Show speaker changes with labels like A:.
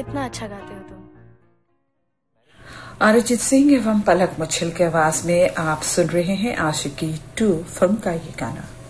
A: कितना अच्छा गाते हो तुम।
B: अरिजीत सिंह एवं पलक मुच्छल की आवाज में आप सुन रहे हैं आशिकी 2 फिल्म का ये गाना।